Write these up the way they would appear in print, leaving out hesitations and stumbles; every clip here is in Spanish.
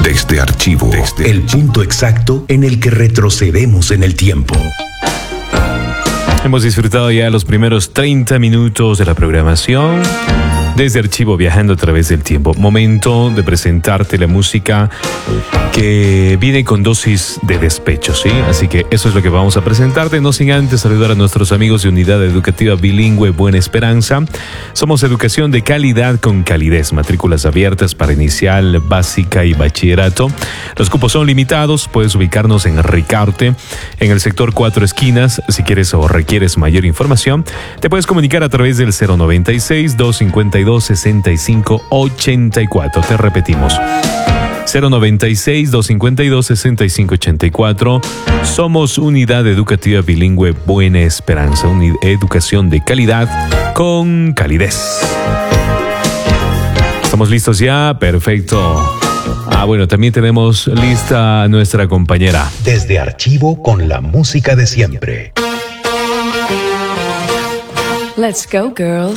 Desde Archivo, el punto exacto en el que retrocedemos en el tiempo. Hemos disfrutado ya los primeros 30 minutos de la programación. Desde Archivo, viajando a través del tiempo. Momento de presentarte la música que viene con dosis de despecho, ¿sí? Así que eso es lo que vamos a presentarte. No sin antes saludar a nuestros amigos de Unidad Educativa Bilingüe Buena Esperanza. Somos educación de calidad con calidez. Matrículas abiertas para inicial, básica y bachillerato. Los cupos son limitados. Puedes ubicarnos en Ricarte, en el sector 4 Esquinas. Si quieres o requieres mayor información, te puedes comunicar a través del 096-252-6584. Te repetimos. 096-252-6584. Somos Unidad Educativa Bilingüe Buena Esperanza. Educación de calidad con calidez. ¿Estamos listos ya? Perfecto. Bueno, también tenemos lista a nuestra compañera. Desde Archivo con la música de siempre. Let's go, girls.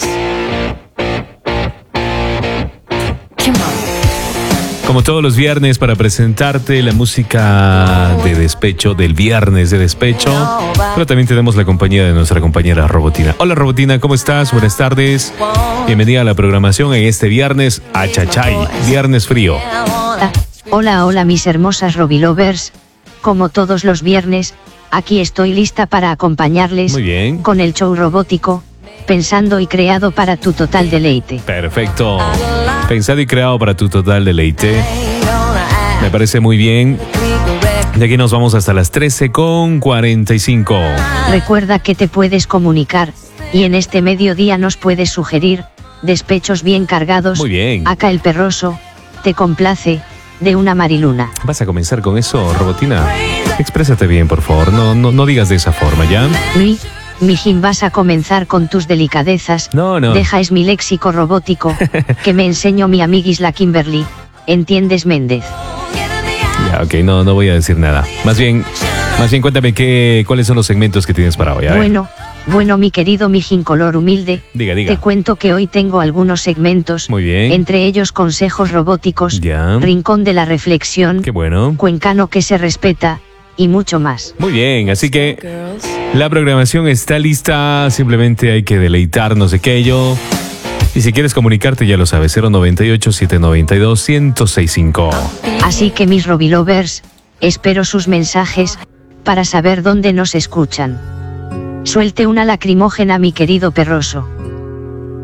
Come on. Como todos los viernes, para presentarte la música de despecho, del viernes de despecho. Pero también tenemos la compañía de nuestra compañera Robotina. Hola Robotina, ¿cómo estás? Buenas tardes. Bienvenida a la programación en este viernes Achachay, viernes frío. Hola mis hermosas Robilovers. Como todos los viernes, aquí estoy lista para acompañarles. Muy bien. Con el show robótico, pensando y creado para tu total deleite. Perfecto. Pensado y creado para tu total deleite. Me parece muy bien. De aquí nos vamos hasta las 13:45. Recuerda que te puedes comunicar, y en este mediodía nos puedes sugerir despechos bien cargados. Muy bien. Acá el perroso te complace, de una Mariluna. ¿Vas a comenzar con eso, Robotina? Exprésate bien, por favor. No digas de esa forma, ¿ya? Mijin, vas a comenzar con tus delicadezas. No. Deja es mi léxico robótico, que me enseñó mi amiguis la Kimberly. ¿Entiendes, Méndez? Ya, ok, no voy a decir nada. Más bien cuéntame cuáles son los segmentos que tienes para hoy. Bueno, mi querido Mijin color humilde. Diga. Te cuento que hoy tengo algunos segmentos. Muy bien. Entre ellos consejos robóticos. Ya. Rincón de la reflexión. Qué bueno. Cuencano que se respeta. Y mucho más. Muy bien, así que la programación está lista, simplemente hay que deleitarnos de aquello. Y si quieres comunicarte, ya lo sabes, 098-792-1065. Así que mis Robilovers, espero sus mensajes, para saber dónde nos escuchan. Suelte una lacrimógena, mi querido perroso.